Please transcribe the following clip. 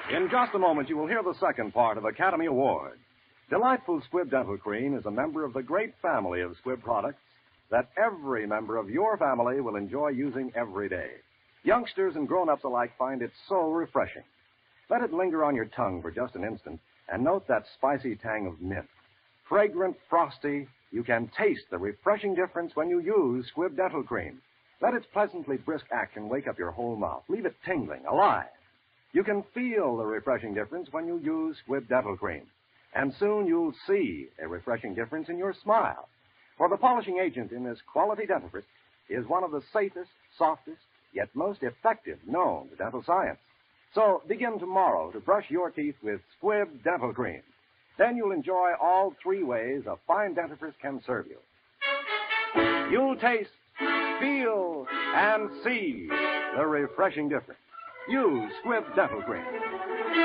In just a moment, you will hear the second part of Academy Award. Delightful Squibb Dental Cream is a member of the great family of Squibb products that every member of your family will enjoy using every day. Youngsters and grown-ups alike find it so refreshing. Let it linger on your tongue for just an instant and note that spicy tang of mint. Fragrant, frosty, you can taste the refreshing difference when you use Squibb Dental Cream. Let its pleasantly brisk action wake up your whole mouth. Leave it tingling, alive. You can feel the refreshing difference when you use Squibb Dental Cream. And soon you'll see a refreshing difference in your smile. For the polishing agent in this quality dentifrice is one of the safest, softest, yet most effective known to dental science. So begin tomorrow to brush your teeth with Squibb Dental Cream. Then you'll enjoy all three ways a fine dentifrice can serve you. You'll taste, feel, and see the refreshing difference. Use Squibb Dental Cream.